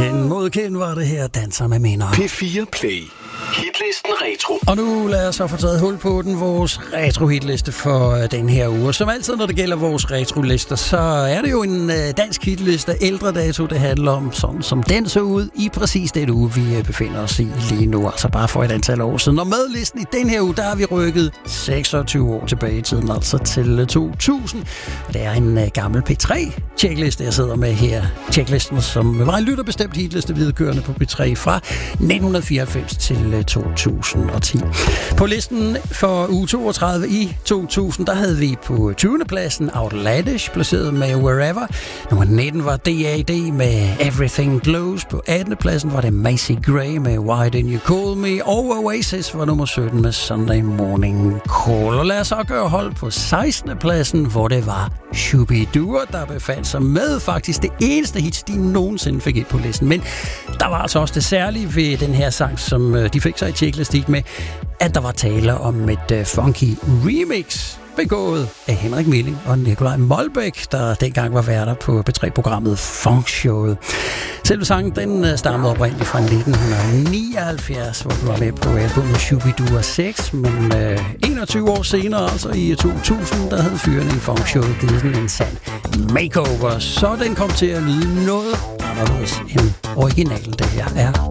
Ken var det her, danser med minder. P4 Play. Hitlisten Retro. Og nu lad os så få taget hul på vores retro-hitliste for den her uge. Som altid, når det gælder vores retro-lister, så er det jo en dansk hitliste, ældre dato, det handler om, sådan som den så ud i præcis den uge, vi befinder os i lige nu. Altså bare for et antal år siden. Og med listen i den her uge, der har vi rykket 26 år tilbage i tiden, altså til 2000. Det er en gammel P3-checkliste, jeg sidder med her. Checklisten, som var en lytterbestemt hitliste viderekørende på P3 fra 1994 til 2010. På listen for uge 32 i 2000, der havde vi på 20. pladsen Outlandish, placeret med Wherever. Nummer 19 var D.A.D. med Everything Glows. På 18. pladsen var det Macy Gray med Why Didn't You Call Me. Og Oasis var nummer 17 med Sunday Morning Call. Og lad os så gøre hold på 16. pladsen, hvor det var Shubidua, der befandt sig med faktisk det eneste hit, de nogensinde fik ind på listen. Men der var altså også det særlige ved den her sang, som de fik sig i checklist med, at der var tale om et funky remix, begået af Henrik Milling og Nikolaj Molbæk, der dengang var værter på P3-programmet Funkshowet. Selve sangen, den stammede oprindeligt fra 1979, hvor den var med på albumet Shubidua 6, men 21 år senere, altså i 2000, der havde fyrene i Funkshowet givet den en sand makeover, så den kom til at lyde noget anderledes end originalen, det her er